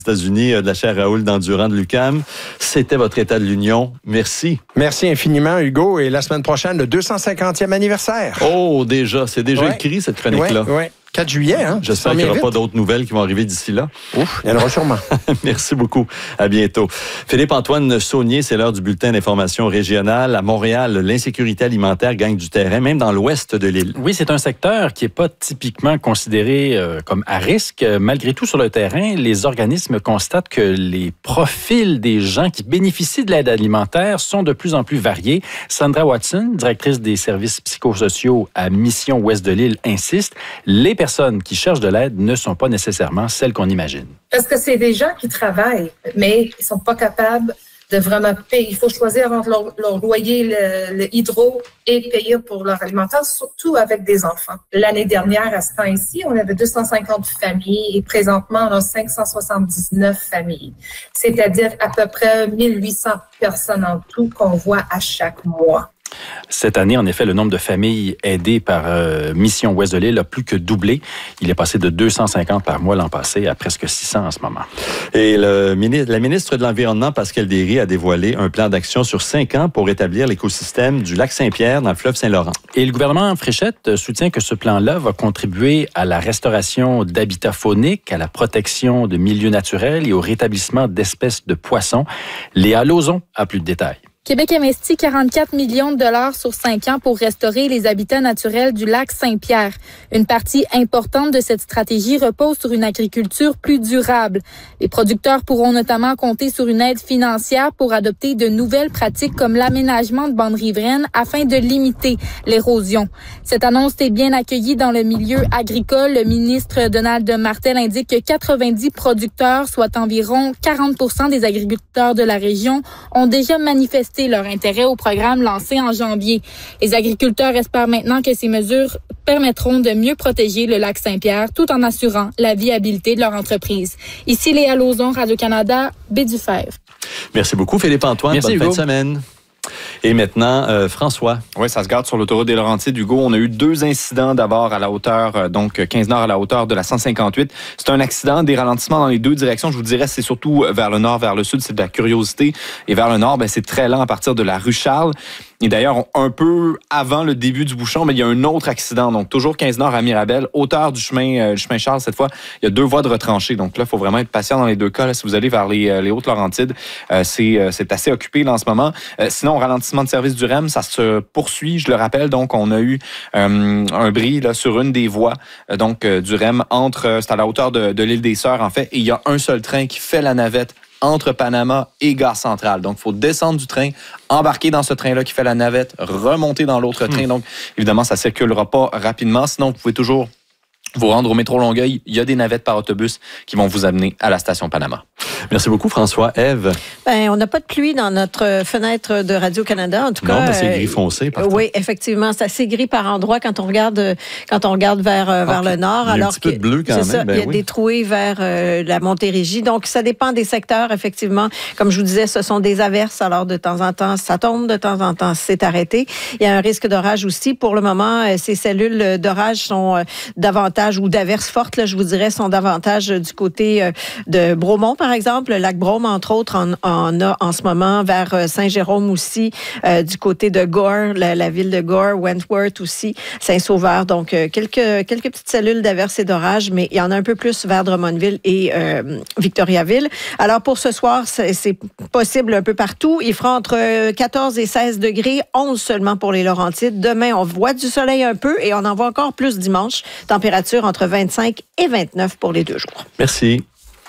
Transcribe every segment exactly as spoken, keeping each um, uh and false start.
États-Unis de la chaire Raoul d'Endurant de l'U Q A M. C'était votre État de l'Union. Merci. Merci infiniment, Hugo. Et la semaine prochaine, le deux cent cinquantième anniversaire. Oh, déjà. C'est déjà ouais. écrit, cette chronique-là. Oui, oui. quatre juillet, hein? J'espère qu'il n'y aura pas d'autres nouvelles qui vont arriver d'ici là. Ouf, il y en aura sûrement. Merci beaucoup. À bientôt. Philippe-Antoine Saunier, c'est l'heure du bulletin d'information régionale. À Montréal, l'insécurité alimentaire gagne du terrain, même dans l'ouest de l'île. Oui, c'est un secteur qui n'est pas typiquement considéré euh, comme à risque. Malgré tout, sur le terrain, les organismes constatent que les profils des gens qui bénéficient de l'aide alimentaire sont de plus en plus variés. Sandra Watson, directrice des services psychosociaux à Mission Ouest de l'île, insiste. Les personnes qui cherchent de l'aide ne sont pas nécessairement celles qu'on imagine. Parce que c'est des gens qui travaillent, mais ils ne sont pas capables de vraiment payer. Il faut choisir entre leur, leur loyer, le, le hydro et payer pour leur alimentaire, surtout avec des enfants. L'année dernière, à ce temps-ci, on avait deux cent cinquante familles et présentement, on a cinq cent soixante-dix-neuf familles. C'est-à-dire à peu près mille huit cents personnes en tout qu'on voit à chaque mois. Cette année, en effet, le nombre de familles aidées par euh, Mission Ouest de l'île a plus que doublé. Il est passé de deux cent cinquante par mois l'an passé à presque six cents en ce moment. Et le, la ministre de l'Environnement, Pascale Derry, a dévoilé un plan d'action sur cinq ans pour rétablir l'écosystème du lac Saint-Pierre dans le fleuve Saint-Laurent. Et le gouvernement Fréchette soutient que ce plan-là va contribuer à la restauration d'habitats fauniques, à la protection de milieux naturels et au rétablissement d'espèces de poissons. Léa Lauzon a plus de détails. Québec investit quarante-quatre millions de dollars sur cinq ans pour restaurer les habitats naturels du lac Saint-Pierre. Une partie importante de cette stratégie repose sur une agriculture plus durable. Les producteurs pourront notamment compter sur une aide financière pour adopter de nouvelles pratiques comme l'aménagement de bandes riveraines afin de limiter l'érosion. Cette annonce est bien accueillie dans le milieu agricole. Le ministre Donald Martel indique que quatre-vingt-dix producteurs, soit environ quarante pour cent des agriculteurs de la région, ont déjà manifesté leur intérêt au programme lancé en janvier. Les agriculteurs espèrent maintenant que ces mesures permettront de mieux protéger le lac Saint-Pierre tout en assurant la viabilité de leur entreprise. Ici Léa Lauzon, Radio-Canada, Baie-du-Fer. Merci beaucoup Philippe-Antoine. Merci, Bonne Hugo. fin de semaine. Et maintenant, euh, François. Oui, ça se garde sur l'autoroute des Laurentides, Hugo. On a eu deux incidents d'abord à la hauteur, euh, donc quinze nord à la hauteur de la cent cinquante-huit. C'est un accident, des ralentissements dans les deux directions. Je vous dirais, c'est surtout vers le nord, vers le sud, c'est de la curiosité. Et vers le nord, ben, c'est très lent à partir de la rue Charles. Et d'ailleurs, un peu avant le début du bouchon, mais il y a un autre accident. Donc, toujours quinze nord à Mirabel, hauteur du chemin, euh, du chemin Charles cette fois. Il y a deux voies de retranchée. Donc là, il faut vraiment être patient dans les deux cas. Là, si vous allez vers les, les Hautes-Laurentides, euh, c'est, euh, c'est assez occupé là, en ce moment. Euh, sinon, ralentissement de service du R E M, ça se poursuit. Je le rappelle, donc, on a eu euh, un bris là, sur une des voies euh, donc, euh, du R E M entre, euh, c'est à la hauteur de, de l'île des Sœurs, en fait. Et il y a un seul train qui fait la navette entre Panama et Gare Centrale. Donc, il faut descendre du train, embarquer dans ce train-là qui fait la navette, remonter dans l'autre train. Donc, évidemment, ça ne circulera pas rapidement. Sinon, vous pouvez toujours vous rendre au métro Longueuil. Il y a des navettes par autobus qui vont vous amener à la station Panama. Merci beaucoup, François. Ève? Ben, on n'a pas de pluie dans notre fenêtre de Radio-Canada, en tout cas. Non, mais c'est gris foncé partout. Oui, effectivement, c'est assez gris par endroits quand on regarde, quand on regarde vers, ah, vers le nord. Il y a alors un petit peu de bleu quand même. Ça, ben il y a oui. des trouées vers euh, la Montérégie. Donc, ça dépend des secteurs, effectivement. Comme je vous disais, ce sont des averses. Alors, de temps en temps, ça tombe, de temps en temps, c'est arrêté. Il y a un risque d'orage aussi. Pour le moment, ces cellules d'orage sont davantage, ou d'averses fortes, là, je vous dirais, sont davantage du côté de Bromont, par exemple. Le lac Brome, entre autres, en, en a en ce moment, vers Saint-Jérôme aussi, euh, du côté de Gore, la, la ville de Gore, Wentworth aussi, Saint-Sauveur. Donc, euh, quelques, quelques petites cellules d'averses et d'orage, mais il y en a un peu plus vers Drummondville et euh, Victoriaville. Alors, pour ce soir, c'est, c'est possible un peu partout. Il fera entre quatorze et seize degrés, onze seulement pour les Laurentides. Demain, on voit du soleil un peu et on en voit encore plus dimanche. Température entre vingt-cinq et vingt-neuf pour les deux jours. Merci.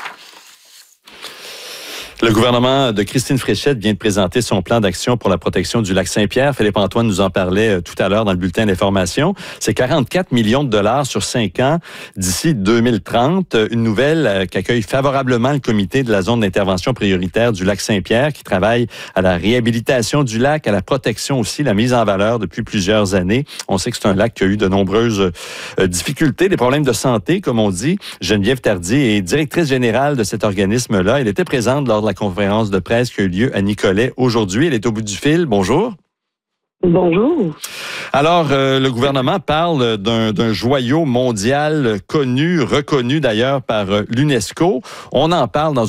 Le gouvernement de Christine Fréchette vient de présenter son plan d'action pour la protection du lac Saint-Pierre. Philippe-Antoine nous en parlait tout à l'heure dans le bulletin d'information. C'est quarante-quatre millions de dollars sur cinq ans d'ici deux mille trente. Une nouvelle qui accueille favorablement le comité de la zone d'intervention prioritaire du lac Saint-Pierre qui travaille à la réhabilitation du lac, à la protection aussi, la mise en valeur depuis plusieurs années. On sait que c'est un lac qui a eu de nombreuses difficultés, des problèmes de santé, comme on dit. Geneviève Tardy est directrice générale de cet organisme-là. Elle était présente lors de la conférence de presse qui a eu lieu à Nicolet aujourd'hui. Elle est au bout du fil. Bonjour. Bonjour. Alors, euh, le gouvernement parle d'un, d'un joyau mondial connu, reconnu d'ailleurs par l'UNESCO. On en parle dans